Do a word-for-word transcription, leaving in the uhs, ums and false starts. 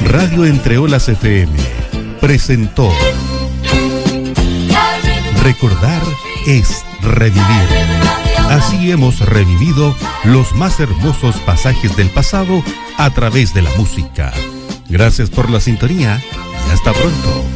Radio Entre Olas F M presentó Recordar es revivir. Así hemos revivido los más hermosos pasajes del pasado a través de la música. Gracias por la sintonía y hasta pronto.